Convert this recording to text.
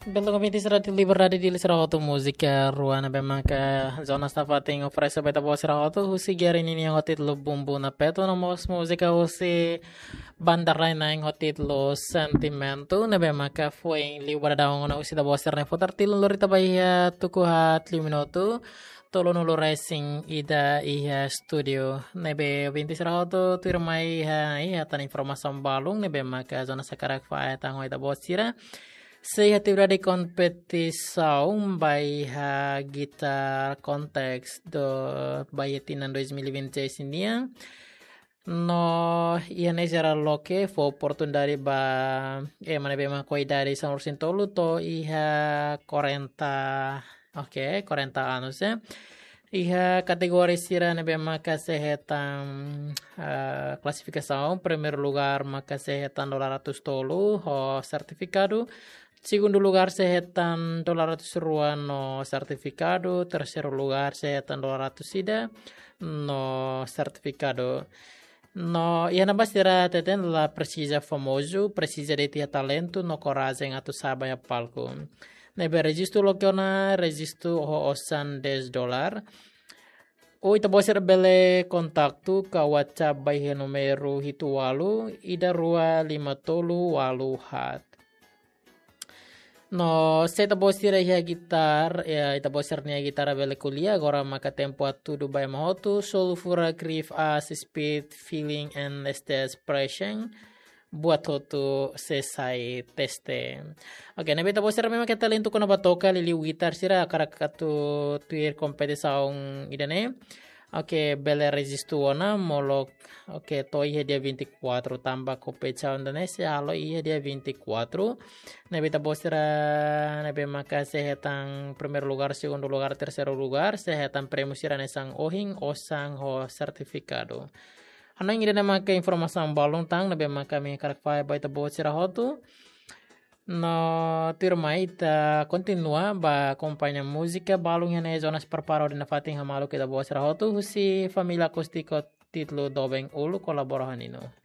Bello come ti sarà di liberare di serahoto musica ruana bemaka zona stafating ofresa beta bo serahoto husi gari nini hotit lo bumbu na peto no mos musika husi bandarai na hotit lo sentimento na bemaka foi liwara daong na husi da bo serne fotar tilon lorita bahia tuku hat 5 minuto tolo nulo racing ida iha studio nebe binti serahoto tuirmai iha tan informasi balung nebe maka zona sakarak fa tang ida bo sira. Saya tiba di competição by guitar context do Baietinan 2026 ini no iane era loke fo oportunidade ba mane be ma cuidar São Sintolo to iha 40 oke 40 anos iha kategori sira nebe ma kesehatan classificação primeiro lugar ma kesehatan $200 ho certificado. Segundo lugar, sehetan $200 no certificado. Terceiro lugar, sehetan $200 ida no certificado. No, ia na bastira teten la precisa famoso, precisa de tia talento no coragem atu sabaya palco. Nebe registro lokiona, registro ho osan $10. O ita boser bele kontaktu ka WhatsApp by numero hitualu ida rua 50 walu hat. No, saya tabosir ya gitar, ya tabosir nia gitar bele kuliah, agora maka tempo atu do bay mahotu, sulfura grif as speed, feeling and expression, buat hotu selesai teste. Oke, nabi tabosir memang kita talento ko na batoka lili gitar sira karakatu tuir kompetisaong idane. Oke, bele resistuona molok. Oke, to iya dia 24 tambah competição Indonesia halo iya dia 24. Nabi tabosira nabi maka sehetang primeiro lugar, segundo lugar, terceiro lugar, sehetang prêmio sira nesang ohing osang ho certificado. Ano ingin na maka informasi balong tang nabi maka mi karakfai bai tabosira hotu. No tirmai ta continua ba acompanha música balung hene zonas preparo de fating hamalu kita bawa serahotu husi família acústico título dobeng ulu kolaborahan ino.